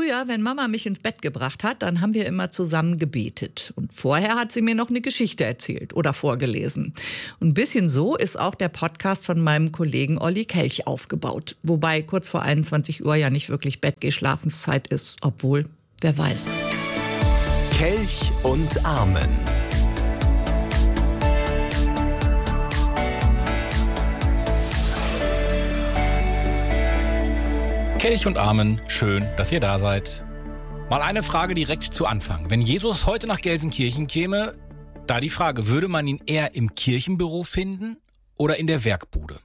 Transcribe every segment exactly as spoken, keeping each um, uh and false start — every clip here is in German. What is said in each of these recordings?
Früher, wenn Mama mich ins Bett gebracht hat, dann haben wir immer zusammen gebetet. Und vorher hat sie mir noch eine Geschichte erzählt oder vorgelesen. Und ein bisschen so ist auch der Podcast von meinem Kollegen Olli Kelch aufgebaut. Wobei kurz vor einundzwanzig Uhr ja nicht wirklich Bettgeh-Schlafenszeit ist, obwohl, wer weiß. Kelch und Amen. Kelch und Amen, schön, dass ihr da seid. Mal eine Frage direkt zu Anfang. Wenn Jesus heute nach Gelsenkirchen käme, da die Frage, würde man ihn eher im Kirchenbüro finden oder in der Werkbude?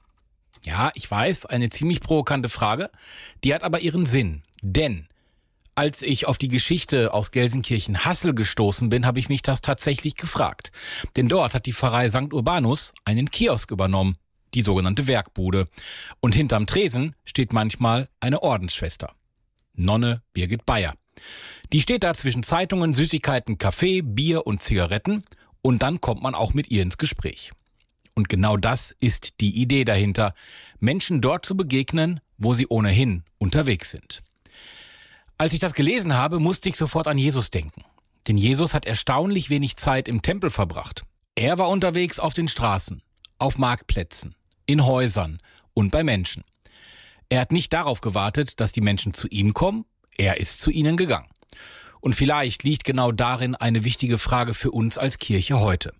Ja, ich weiß, eine ziemlich provokante Frage, die hat aber ihren Sinn. Denn als ich auf die Geschichte aus Gelsenkirchen-Hassel gestoßen bin, habe ich mich das tatsächlich gefragt. Denn dort hat die Pfarrei Sankt Urbanus einen Kiosk übernommen, die sogenannte Werkbude. Und hinterm Tresen steht manchmal eine Ordensschwester, Nonne Birgit Bayer. Die steht da zwischen Zeitungen, Süßigkeiten, Kaffee, Bier und Zigaretten und dann kommt man auch mit ihr ins Gespräch. Und genau das ist die Idee dahinter, Menschen dort zu begegnen, wo sie ohnehin unterwegs sind. Als ich das gelesen habe, musste ich sofort an Jesus denken. Denn Jesus hat erstaunlich wenig Zeit im Tempel verbracht. Er war unterwegs auf den Straßen, auf Marktplätzen, in Häusern und bei Menschen. Er hat nicht darauf gewartet, dass die Menschen zu ihm kommen, er ist zu ihnen gegangen. Und vielleicht liegt genau darin eine wichtige Frage für uns als Kirche heute.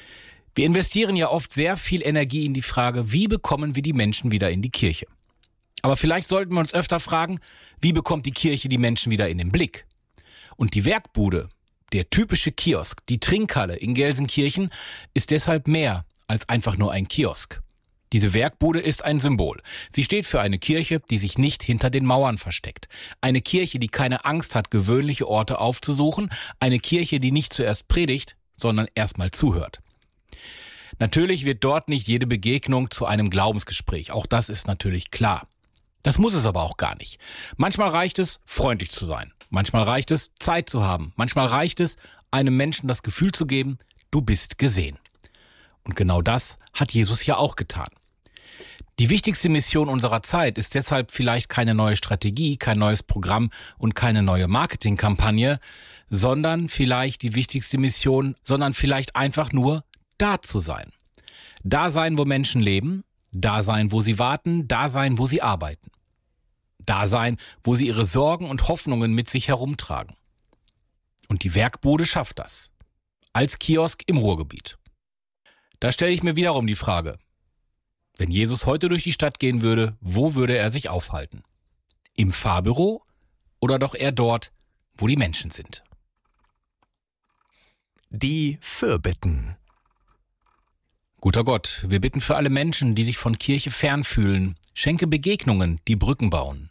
Wir investieren ja oft sehr viel Energie in die Frage, wie bekommen wir die Menschen wieder in die Kirche? Aber vielleicht sollten wir uns öfter fragen, wie bekommt die Kirche die Menschen wieder in den Blick? Und die Werkbude, der typische Kiosk, die Trinkhalle in Gelsenkirchen, ist deshalb mehr als einfach nur ein Kiosk. Diese Werkbude ist ein Symbol. Sie steht für eine Kirche, die sich nicht hinter den Mauern versteckt. Eine Kirche, die keine Angst hat, gewöhnliche Orte aufzusuchen. Eine Kirche, die nicht zuerst predigt, sondern erstmal zuhört. Natürlich wird dort nicht jede Begegnung zu einem Glaubensgespräch. Auch das ist natürlich klar. Das muss es aber auch gar nicht. Manchmal reicht es, freundlich zu sein. Manchmal reicht es, Zeit zu haben. Manchmal reicht es, einem Menschen das Gefühl zu geben, du bist gesehen. Und genau das hat Jesus ja auch getan. Die wichtigste Mission unserer Zeit ist deshalb vielleicht keine neue Strategie, kein neues Programm und keine neue Marketingkampagne, sondern vielleicht die wichtigste Mission, sondern vielleicht einfach nur da zu sein. Da sein, wo Menschen leben, da sein, wo sie warten, da sein, wo sie arbeiten. Da sein, wo sie ihre Sorgen und Hoffnungen mit sich herumtragen. Und die Werkbude schafft das. Als Kiosk im Ruhrgebiet. Da stelle ich mir wiederum die Frage, wenn Jesus heute durch die Stadt gehen würde, wo würde er sich aufhalten? Im Fahrbüro oder doch eher dort, wo die Menschen sind? Die Fürbitten. Guter Gott, wir bitten für alle Menschen, die sich von Kirche fernfühlen. Schenke Begegnungen, die Brücken bauen.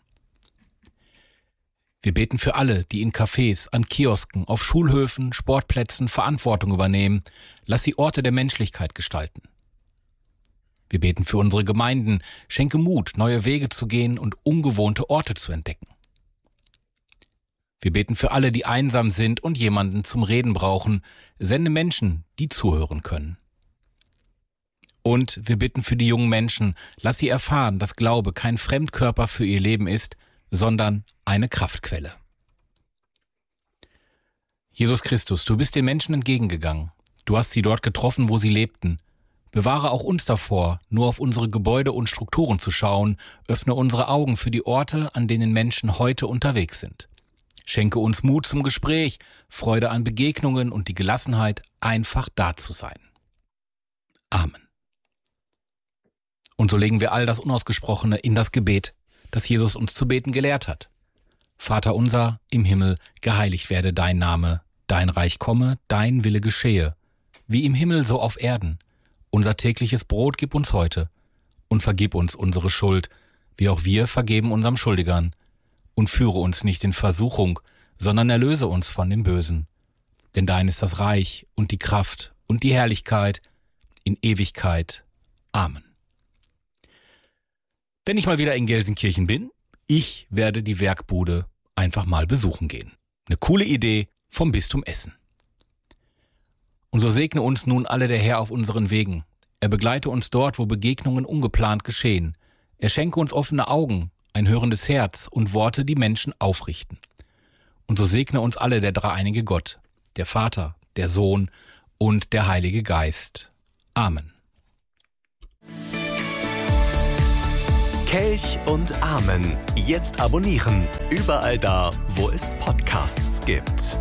Wir beten für alle, die in Cafés, an Kiosken, auf Schulhöfen, Sportplätzen Verantwortung übernehmen. Lass sie Orte der Menschlichkeit gestalten. Wir beten für unsere Gemeinden. Schenke Mut, neue Wege zu gehen und ungewohnte Orte zu entdecken. Wir beten für alle, die einsam sind und jemanden zum Reden brauchen. Sende Menschen, die zuhören können. Und wir bitten für die jungen Menschen. Lass sie erfahren, dass Glaube kein Fremdkörper für ihr Leben ist, sondern eine Kraftquelle. Jesus Christus, du bist den Menschen entgegengegangen. Du hast sie dort getroffen, wo sie lebten. Bewahre auch uns davor, nur auf unsere Gebäude und Strukturen zu schauen. Öffne unsere Augen für die Orte, an denen Menschen heute unterwegs sind. Schenke uns Mut zum Gespräch, Freude an Begegnungen und die Gelassenheit, einfach da zu sein. Amen. Und so legen wir all das Unausgesprochene in das Gebet, das Jesus uns zu beten gelehrt hat. Vater unser im Himmel, geheiligt werde dein Name, dein Reich komme, dein Wille geschehe, wie im Himmel so auf Erden. Unser tägliches Brot gib uns heute und vergib uns unsere Schuld, wie auch wir vergeben unserem Schuldigern. Und führe uns nicht in Versuchung, sondern erlöse uns von dem Bösen. Denn dein ist das Reich und die Kraft und die Herrlichkeit in Ewigkeit. Amen. Wenn ich mal wieder in Gelsenkirchen bin, ich werde die Werkbude einfach mal besuchen gehen. Eine coole Idee vom Bistum Essen. Und so segne uns nun alle der Herr auf unseren Wegen. Er begleite uns dort, wo Begegnungen ungeplant geschehen. Er schenke uns offene Augen, ein hörendes Herz und Worte, die Menschen aufrichten. Und so segne uns alle der dreieinige Gott, der Vater, der Sohn und der Heilige Geist. Amen. Kelch und Amen. Jetzt abonnieren. Überall da, wo es Podcasts gibt.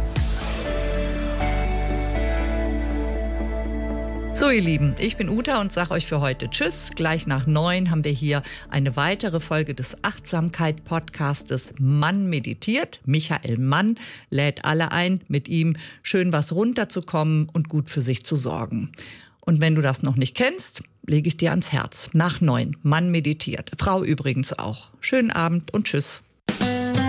So ihr Lieben, ich bin Uta und sage euch für heute Tschüss. Gleich nach neun haben wir hier eine weitere Folge des Achtsamkeit-Podcastes Mann meditiert. Michael Mann lädt alle ein, mit ihm schön was runterzukommen und gut für sich zu sorgen. Und wenn du das noch nicht kennst, lege ich dir ans Herz. Nach neun, Mann meditiert. Frau übrigens auch. Schönen Abend und Tschüss.